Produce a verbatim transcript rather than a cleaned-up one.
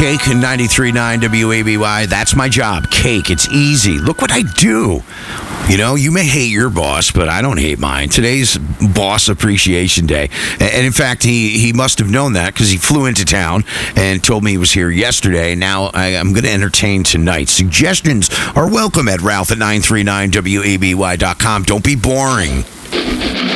Cake in ninety-three point nine W A B Y. That's my job. Cake. It's easy. Look what I do. You know, you may hate your boss, but I don't hate mine. Today's Boss Appreciation Day. And in fact, he, he must have known that because he flew into town and told me he was here yesterday. Now I, I'm going to entertain tonight. Suggestions are welcome at Ralph at nine three nine W A B Y dot com. Don't be boring.